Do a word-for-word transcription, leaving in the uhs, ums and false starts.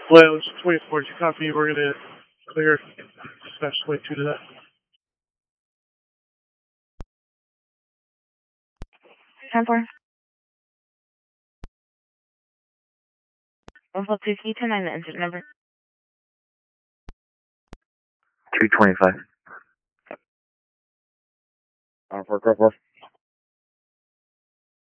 Well, it's twenty-four. You copy? We're gonna clear dispatch twenty-two to that. ten four. one four two, can you turn on the incident number? two twenty-five. On four, four, four.